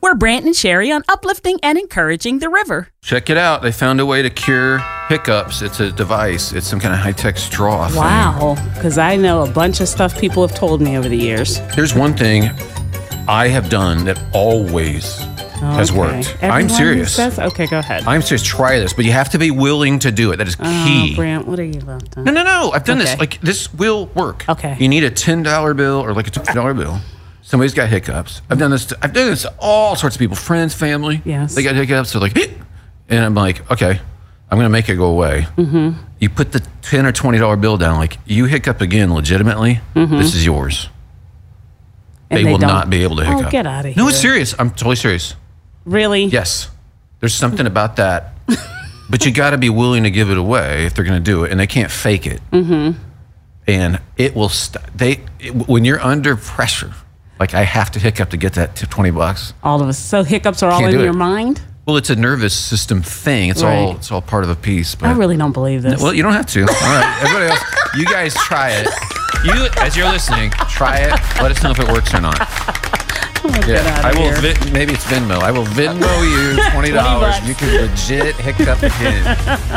We're Brant and Sherry on uplifting and encouraging the river. Check it out. They found a way to cure hiccups. It's a device. It's some kind of high-tech straw thing. Wow, because I know a bunch of stuff people have told me over the years. There's one thing I have done that always has worked. I'm serious. Okay, go ahead. I'm serious. Try this, but you have to be willing to do it. That is key. Brant, what are you about to? No. I've done this. Like, this will work. Okay. You need a $10 bill or like a $20 bill. Somebody's got hiccups. I've done this to all sorts of people, friends, family. Yes. They got hiccups. They're like, and I'm like, okay, I'm going to make it go away. Mm-hmm. You put the $10 or $20 bill down. Like, you hiccup again legitimately, this is yours. And they will not be able to hiccup. Oh, get out of here. No, it's serious. I'm totally serious. Really? Yes. There's something about that. But you got to be willing to give it away if they're going to do it. And they can't fake it. Mm-hmm. And it will when you're under pressure, like I have to hiccup to get that $20. All of us. So hiccups are all in your mind? Well, it's a nervous system thing. It's all part of a piece. But I really don't believe this. Well, you don't have to. All right. Everybody else, you guys try it. You, as you're listening, try it. Let us know if it works or not. I will. Maybe it's Venmo. I will Venmo you $20. You can legit hiccup again.